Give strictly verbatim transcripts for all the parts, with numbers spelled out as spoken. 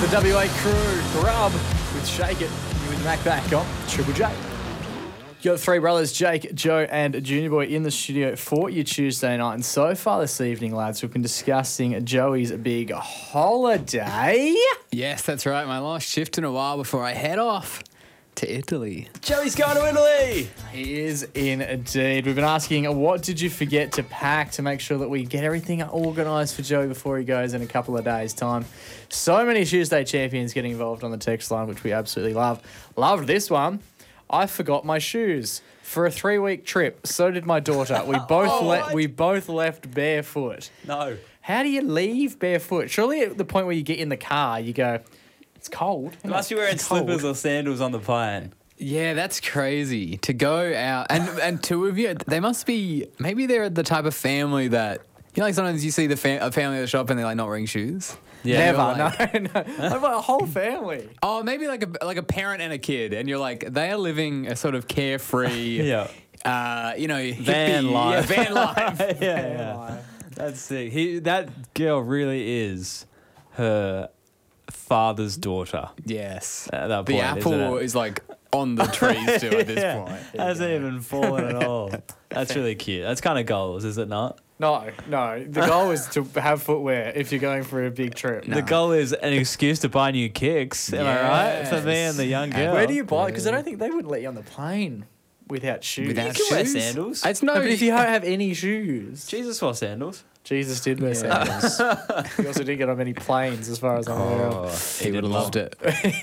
The W A crew, Grub with Shake It. You with Mac back on Triple J. You got three brothers, Jake, Joe, and Junior Boy in the studio for your Tuesday night. And so far this evening, lads, we've been discussing Joey's big holiday. Yes, that's right. My last shift in a while before I head off to Italy. Joey's going to Italy. He is indeed. We've been asking, what did you forget to pack to make sure that we get everything organised for Joey before he goes in a couple of days' time? So many Tuesday champions getting involved on the text line, which we absolutely love. Loved this one. I forgot my shoes for a three-week trip. So did my daughter. We both Oh, le- what? we both left barefoot. No. How do you leave barefoot? Surely at the point where you get in the car, you go, it's cold. You must be wearing It's cold." slippers or sandals on the plane. Yeah, that's crazy to go out and and two of you. They must be maybe they're the type of family that you know, like sometimes you see the fam- a family at the shop and they're like not wearing shoes. Yeah. Never, like- no, no. I've got a whole family. Oh, maybe like a like a parent and a kid, and you're like they are living a sort of carefree, Yeah. uh, you know, hippie, Van life. yeah, van life. yeah, yeah. That's sick. He, that girl really is her father's daughter. Yes, At that the point, apple isn't it? is like on the trees too at this Yeah. point. Hasn't even fallen at all. That's really cute. That's kind of goals, is it not? No, no. The goal is to have footwear if you're going for a big trip. The goal is an excuse to buy new kicks. Am I right? For me and the young Yes. girl. Where do you buy? Because I don't think they would let you on the plane without shoes. Without You can wear shoes? sandals. It's no, No, but if you don't have any shoes, Jesus wore sandals. Jesus did wear sandals. He also didn't get on many planes, as far as I'm aware of. he would have loved it.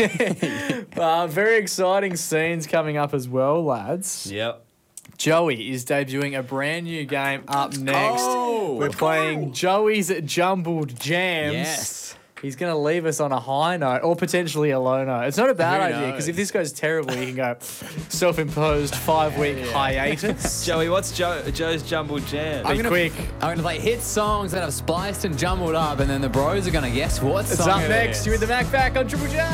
Uh, very exciting scenes coming up as well, lads. Yep. Joey is debuting a brand new game up next. Oh, We're playing Joey's Jumbled Jams. Yes. He's going to leave us on a high note or potentially a low note. It's not a bad Who idea because if knows? this goes terrible, you can go self-imposed five-week hiatus. Joey, what's Joe, Joe's jumbled jam? Be gonna- quick. I'm gonna play hit songs that I've spliced and jumbled up, and then the bros are gonna guess what It's song up it next. is. You're in the Mac back on Triple J.